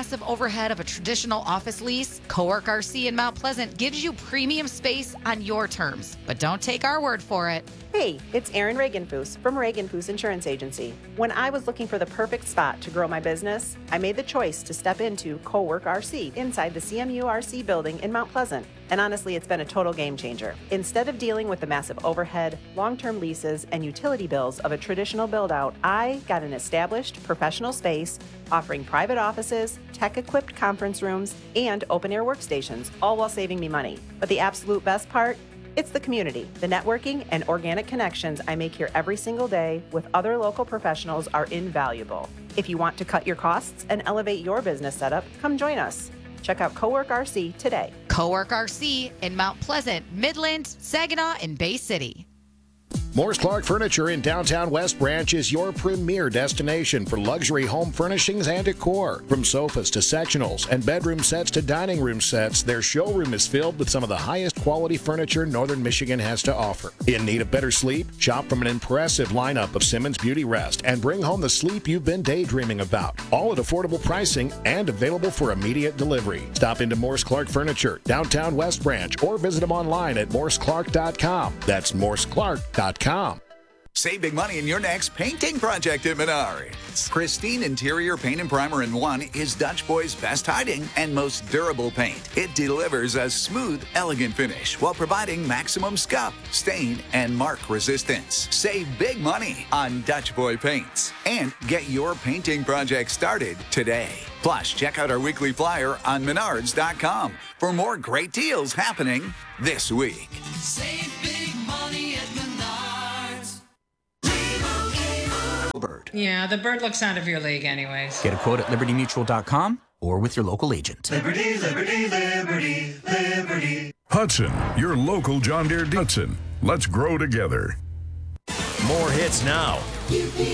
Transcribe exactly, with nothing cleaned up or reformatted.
massive overhead of a traditional office lease, Cowork R C in Mount Pleasant gives you premium space on your terms. But don't take our word for it. Hey, it's Erin Regenfuss from Regenfuss Insurance Agency. When I was looking for the perfect spot to grow my business, I made the choice to step into Cowork R C inside the C M U R C building in Mount Pleasant. And honestly, it's been a total game changer. Instead of dealing with the massive overhead, long-term leases, and utility bills of a traditional build-out, I got an established professional space offering private offices, tech-equipped conference rooms, and open-air workstations, all while saving me money. But the absolute best part? It's the community. The networking and organic connections I make here every single day with other local professionals are invaluable. If you want to cut your costs and elevate your business setup, come join us. Check out Cowork R C today. Cowork R C in Mount Pleasant, Midland, Saginaw, and Bay City. Morse Clark Furniture in downtown West Branch is your premier destination for luxury home furnishings and decor. From sofas to sectionals and bedroom sets to dining room sets, their showroom is filled with some of the highest quality furniture Northern Michigan has to offer. In need of better sleep? Shop from an impressive lineup of Simmons Beauty Rest and bring home the sleep you've been daydreaming about. All at affordable pricing and available for immediate delivery. Stop into Morse Clark Furniture, downtown West Branch, or visit them online at morse clark dot com. That's morse clark dot com. Save big money in your next painting project at Menards. Pristine interior paint and primer in one is Dutch Boy's best hiding and most durable paint. It delivers a smooth, elegant finish while providing maximum scuff, stain, and mark resistance. Save big money on Dutch Boy paints and get your painting project started today. Plus, check out our weekly flyer on menards dot com for more great deals happening this week. Save big money at Menards. Bird. Yeah, the bird looks out of your league anyways. Get a quote at liberty mutual dot com or with your local agent. Liberty, liberty, liberty, liberty. Hudson, your local John Deere Hudson. Let's grow together. More hits now.